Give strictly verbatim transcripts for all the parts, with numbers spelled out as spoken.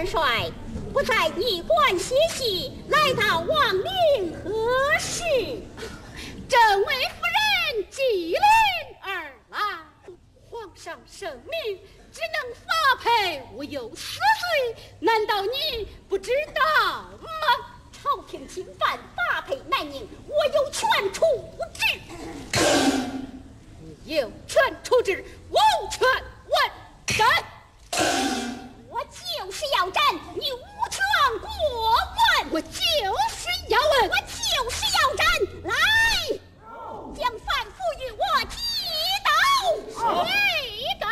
元帅，不在驿馆歇息，来到王陵何事？ 正为夫人祭灵而来。皇上圣明，只能发配，无有死罪，难道你不知道吗？ 朝廷侵犯，发配南宁，我有权处置。 你有权处置，无权问斩。 我就是要斩，你无权过问。 我就是要问， 我就是要斩。来，将范赋予我击倒。谁敢？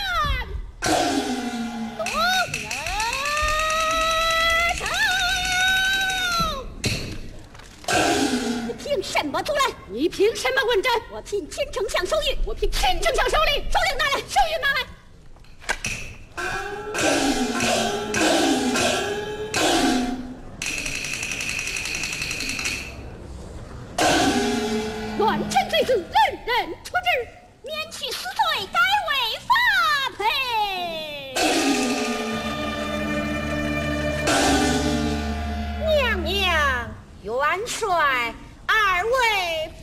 夺门手！你凭什么阻拦？ 你凭什么问斩？ 我凭秦丞相手谕。 我凭秦丞相手令。 手令拿来， 手谕拿来。乱臣罪子，人人处置， 免去死罪，改为发配。 娘娘，元帅，二位